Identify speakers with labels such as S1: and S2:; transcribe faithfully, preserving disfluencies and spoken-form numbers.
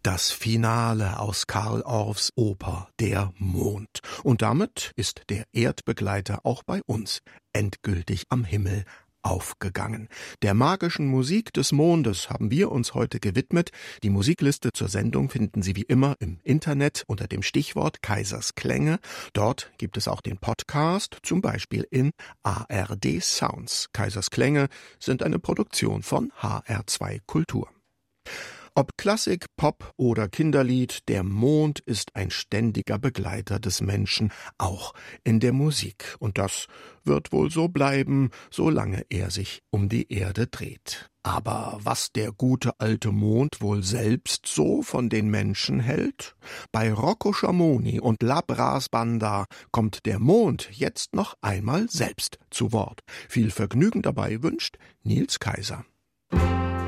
S1: Das Finale aus Carl Orffs Oper Der Mond. Und damit ist der Erdbegleiter auch bei uns endgültig am Himmel aufgegangen. Der magischen Musik des Mondes haben wir uns heute gewidmet. Die Musikliste zur Sendung finden Sie wie immer im Internet unter dem Stichwort Kaisers Klänge. Dort gibt es auch den Podcast, zum Beispiel in A R D Sounds. Kaisers Klänge sind eine Produktion von H R zwei Kultur. Ob Klassik, Pop oder Kinderlied, der Mond ist ein ständiger Begleiter des Menschen, auch in der Musik. Und das wird wohl so bleiben, solange er sich um die Erde dreht. Aber was der gute alte Mond wohl selbst so von den Menschen hält? Bei Rocco Schamoni und La Brass Banda kommt der Mond jetzt noch einmal selbst zu Wort. Viel Vergnügen dabei wünscht Nils Kaiser.